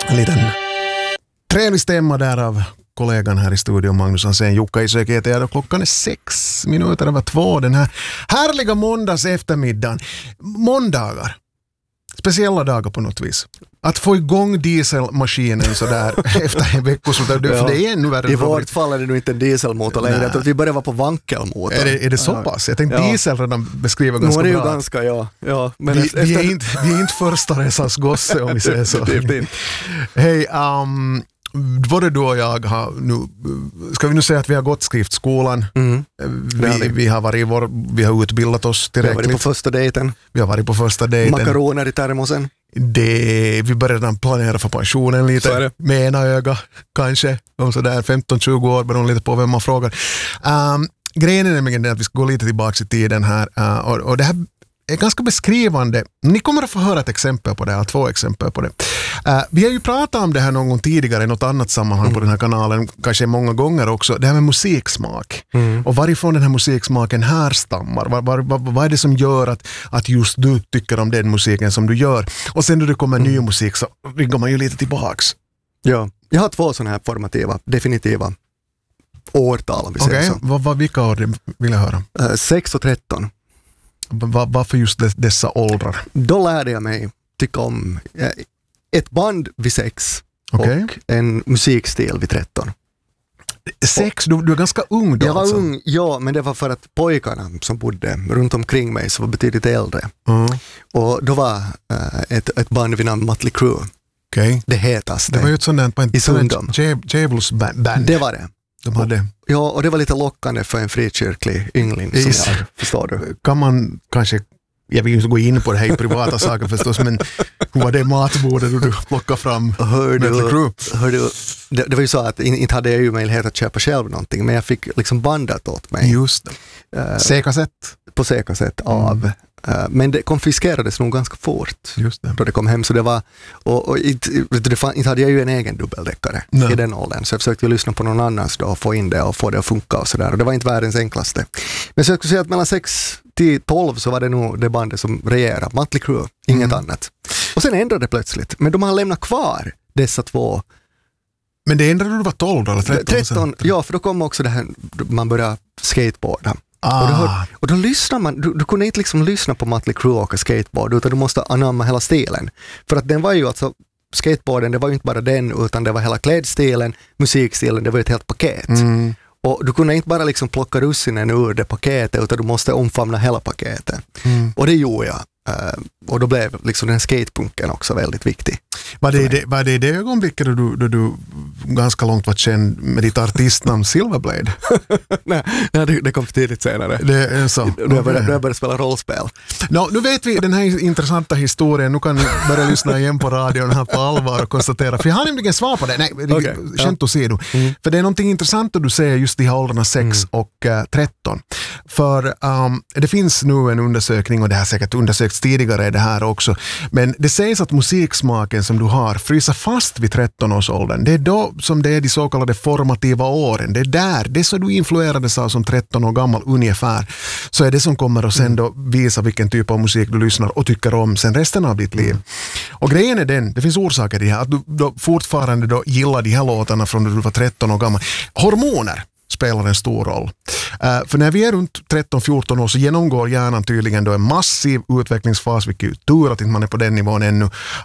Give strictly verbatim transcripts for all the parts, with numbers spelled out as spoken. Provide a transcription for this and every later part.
En liten trevlig stämma där av kollegan här i studion, Magnus Hansén. Jukka Iso heter jag. Klockan är sex minuter över två den här härliga måndags eftermiddagen. Måndagar. Speciella dagar på något vis. Att få igång dieselmaskinen så där efter en vecka så där, ja. för det är ännu värre. I vårt fall är det nog inte en dieselmotor längre. Jag tror att vi börjar vara på vankelmotor. Är det, är det så pass? Jag tänkte ja. diesel redan beskriver ganska bra. Nu är det bra. ju ganska, ja. ja men vi, efter... vi, är inte, vi är inte första resans gosse om vi säger så. Hej, um, både du och jag har nu, ska vi nu säga att vi har gått skriftskolan. Mm. Vi, vi har varit vår, vi har utbildat oss tillräckligt. Vi har varit på första dejten. Vi har varit på första dejten. Makaroner i termosen. Det, vi börjar redan planera för pensionen lite med ena öga kanske om sådär femton tjugo år, beroende lite på vem man frågar. Um, grejen är nämligen det att vi ska gå lite tillbaka i tiden här uh, och, och det här är ganska beskrivande. Ni kommer att få höra ett exempel på det, eller två exempel på det. Uh, vi har ju pratat om det här någon gång tidigare i något annat sammanhang mm. på den här kanalen, kanske många gånger också, det här med musiksmak. Mm. Och varifrån den här musiksmaken härstammar. Var, var, var, vad är det som gör att, att just du tycker om den musiken som du gör? Och sen när det kommer mm. ny musik så ryggar man ju lite tillbaks. Ja, jag har två sådana här formativa, definitiva årtal om vi okay. säger så. Vad, vad, vilka år vill jag höra? Uh, sex och tretton. Var, varför just des, dessa åldrar? Då lärde jag mig tycka om uh, ett band vid sex okay. och en musikstil vid tretton. Sex? Du, du är ganska ung då? Jag var alltså. ung, ja, men det var för att pojkarna som bodde runt omkring mig så var betydligt äldre. Mm. Och då var uh, ett, ett band vid namn Mötley Crüe. Okay. Det hetaste. Det var ju ett sånt där i Sundom. Djävulsband. Det var det. De hade. Ja, och det var lite lockande för en frikyrklig yngling som Is, jag, förstår du. Kan man kanske, jag vill inte gå in på det här i privata saker förstås, men hur var det matbordet du plockade fram? Hör du, hör du, det, det var ju så att inte hade jag ju möjlighet att köpa själv någonting, men jag fick liksom bandat åt mig. Just det. Uh, C-kassett? På C-kassett av. Mm. Uh, men det konfiskerades nog ganska fort. Just det. Då det kom hem, så det var, och, och inte, det fann, inte hade jag ju en egen dubbeldäckare i den åldern, så jag försökte ju lyssna på någon annans då och få in det och få det att funka och sådär, och det var inte världens enklaste. Men så jag skulle säga att mellan sex till tolv så var det nog det bandet som regerade, Mötley Crüe, inget mm. annat. Och sen ändrade det plötsligt, men de har lämnat kvar dessa två. Men det ändrade du var tolv då, eller tretton? tretton, ja, för då kom också det här, man började skateboarda. Ah. Och, då hör, och då lyssnar man, du, du kunde inte liksom lyssna på Mötley Crüe och skateboard, utan du måste anamma hela stilen. För att den var ju alltså, skateboarden, det var ju inte bara den, utan det var hela klädstilen, musikstilen, det var ju ett helt paket. Mm. Och du kunde inte bara liksom plocka russinen ur det paketet, utan du måste omfamna hela paketet. Mm. Och det gjorde jag. Uh, och då blev liksom den skatepunken också väldigt viktig. Var det, det, var det det ögonblicket då du, då du ganska långt var känd med ditt artistnamn Silverblade? Nej, nej det, det kom tidigt senare. Det är så. Då okay. jag började, då jag började spela rollspel. No, nu vet vi den här intressanta historien. Nu kan ni börja lyssna igen på radion här på allvar och konstatera. För jag har nämligen svar på det. Nej, okay. Skämt att se du. Mm. För det är någonting intressant att du säger just de här åldrarna sex mm. och uh, tretton. För um, det finns nu en undersökning, och det här säkert undersökts tidigare är det här också. Men det sägs att musiksmaken som du har fryser fast vid tretton-årsåldern. Det är då som det är de så kallade formativa åren. Det är där, det som du influerades av som tretton år gammal ungefär, så är det som kommer att sen då visa vilken typ av musik du lyssnar och tycker om sen resten av ditt liv. Mm. Och grejen är den, det finns orsaker i det här, att du då fortfarande då gillar de här låtarna från när du var tretton år gammal. Hormoner spelar en stor roll. Uh, för när vi är runt tretton fjorton år så genomgår hjärnan tydligen då en massiv utvecklingsfas, vilket är tur att inte man är på den nivån ännu,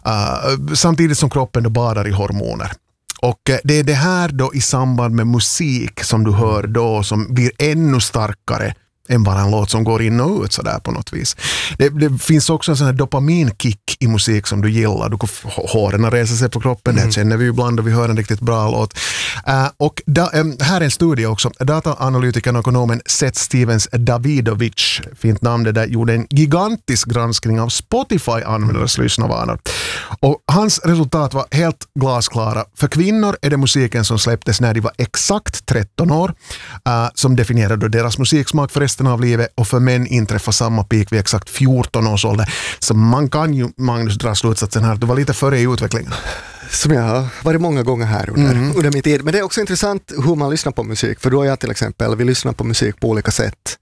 uh, samtidigt som kroppen då badar i hormoner. Och uh, det är det här då i samband med musik som du hör då som blir ännu starkare än bara en låt som går in och ut så där på något vis. Det, det finns också en sån här dopaminkick i musik som du gillar. Du kan håren reser sig på kroppen, mm. det känner vi ju ibland och vi hör en riktigt bra låt. Uh, och da, um, här är en studie också. Dataanalytikern och ekonomen Seth Stevens Davidovich, fint namn det där, gjorde en gigantisk granskning av Spotify-användares lyssnarvanor. Och hans resultat var helt glasklara. För kvinnor är det musiken som släpptes när de var exakt tretton år uh, som definierade deras musiksmak för resten av livet, och för män inträffar samma peak vid exakt fjorton års ålder. Så man kan ju, Magnus, dra slutsatsen här att du var lite före i utvecklingen. Som jag har varit många gånger här under, mm. under min tid. Men det är också intressant hur man lyssnar på musik, för då är jag till exempel, vi lyssnar på musik på olika sätt.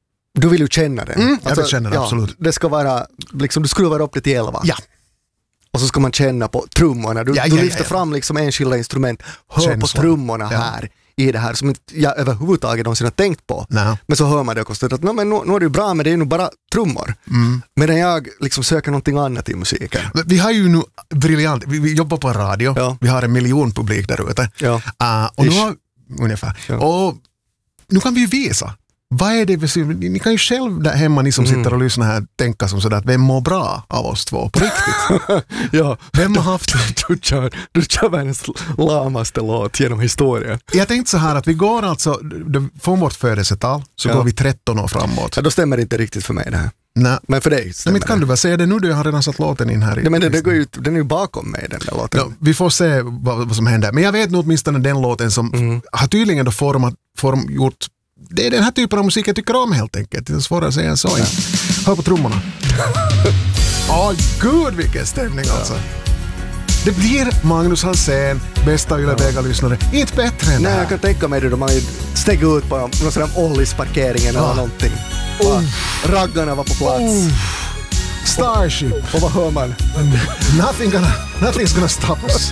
Du vill ju känna den. Mm, jag vill känna den, ja, absolut. Det ska vara, liksom, du skruvar upp lite i elva. Ja. och så ska man känna på trummorna. Du, ja, du ja, lyfter ja, ja. fram liksom enskilda instrument, hör Känslan. på trummorna Ja. här i det här som inte jag överhuvudtaget någonsin har tänkt på. Nej. Men så hör man det och konstaterar att no, men nu, nu är det ju bra, men det är ju bara trummor. Mm. Medan jag liksom söker någonting annat i musiken. Vi har ju nu briljant, vi, vi jobbar på radio, Ja. vi har en miljon publik där ute. Ja. Uh, och nu Ish. har, ungefär. Ja. Och nu kan vi ju visa. Vad är det vi ser? Ni kan ju själv där hemma, ni som Mm. sitter och lyssnar här, tänka som sådär att vem mår bra av oss två på riktigt? Ja, Vem har haft... du kör, du kör världens lamaste låt genom historien. Jag tänkte så här att vi går alltså, det- från vårt födelsetal så Ja. går vi tretton år framåt. Ja, då stämmer det inte riktigt för mig det här. Nej, Men för dig Nej, stämmer men kan det. du väl säga det nu? Du har redan satt låten in här. I, Nej, men det, det går ju, den är ju bakom mig den där låten. ja, vi får se vad, vad som händer. Men jag vet nog åtminstone den låten som Mm. har tydligen då format, form, gjort... Det är den här typen av musik jag tycker om helt enkelt. Det är svårare att säga än så. Ja. Hör på trummorna. Åh oh, gud vilken stämning alltså. Det blir Magnus Hansen, bästa Yle Vega-lyssnare. Inte bättre än det Nej, här. jag kan tänka mig det då man steg ut på någon sån här Ollis-parkeringen eller Ah. någonting. Och raggarna var på plats. Oh, Starship. Och vad hör man? Nothing gonna, nothing's gonna stop us.